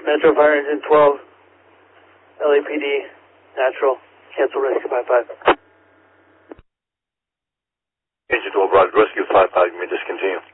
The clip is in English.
Metro Fire Engine 12, LAPD, natural, cancel rescue 55. Engine 12, Roger, rescue 55, you may discontinue.